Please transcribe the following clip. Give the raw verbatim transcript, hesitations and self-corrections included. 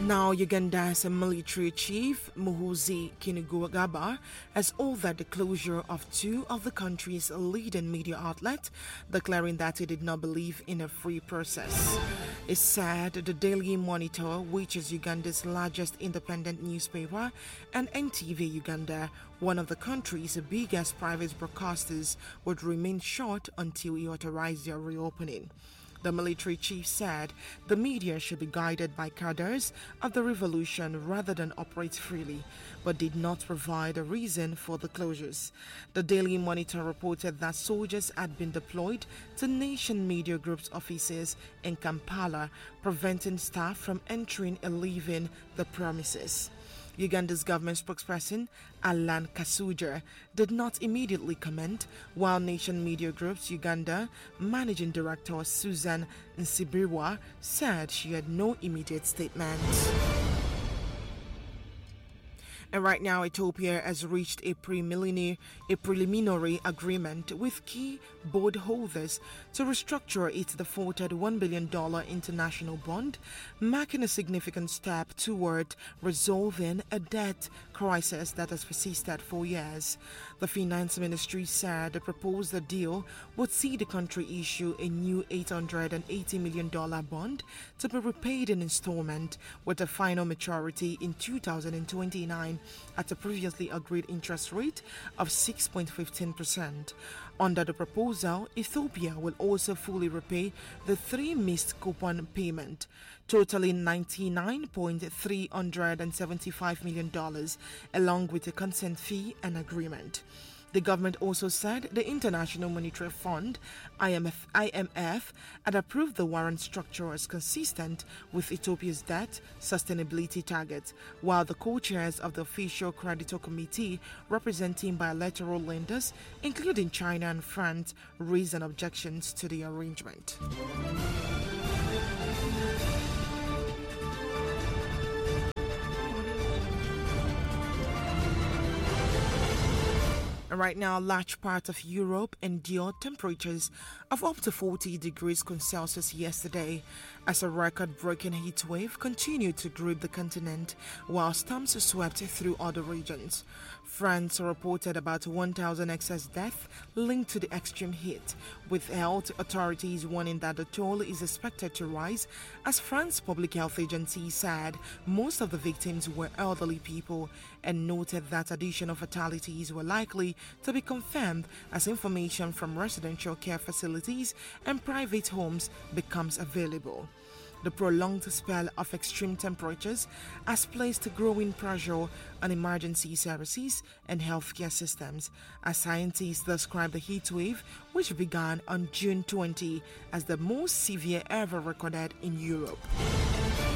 Now, Uganda's military chief, Muhoozi Kainerugaba, has ordered the closure of two of the country's leading media outlets, declaring that he did not believe in a free process. It said the Daily Monitor, which is Uganda's largest independent newspaper, and N T V Uganda, one of the country's biggest private broadcasters, would remain shut until he authorized their reopening. The military chief said the media should be guided by cadres of the revolution rather than operate freely, but did not provide a reason for the closures. The Daily Monitor reported that soldiers had been deployed to Nation Media Group's offices in Kampala, preventing staff from entering and leaving the premises. Uganda's government spokesperson, Alan Kasuja, did not immediately comment, while Nation Media Group's Uganda Managing Director Susan Nsibirwa said she had no immediate statement. And right now, Ethiopia has reached a preliminary, a preliminary agreement with key board holders to restructure its defaulted one billion dollars international bond, marking a significant step toward resolving a debt crisis that has persisted for years. The finance ministry said the proposed deal would see the country issue a new eight hundred eighty million dollars bond to be repaid in installment, with a final maturity in two thousand twenty-nine. At a previously agreed interest rate of six point one five percent. Under the proposal, Ethiopia will also fully repay the three missed coupon payment, totaling ninety-nine point three seven five million dollars, along with a consent fee and agreement. The government also said the International Monetary Fund, I M F, I M F, had approved the warrant structure as consistent with Ethiopia's debt sustainability targets, while the co-chairs of the Official Creditor Committee, representing bilateral lenders, including China and France, raised an objections to the arrangement. Right now, large parts of Europe endured temperatures of up to forty degrees Celsius yesterday as a record-breaking heat wave continued to grip the continent while storms swept through other regions. France reported about one thousand excess deaths linked to the extreme heat, with health authorities warning that the toll is expected to rise as France's public health agency said most of the victims were elderly people and noted that additional fatalities were likely to be confirmed as information from residential care facilities and private homes becomes available. The prolonged spell of extreme temperatures has placed growing pressure on emergency services and healthcare systems, as scientists describe the heat wave, which began on June twentieth, as the most severe ever recorded in Europe.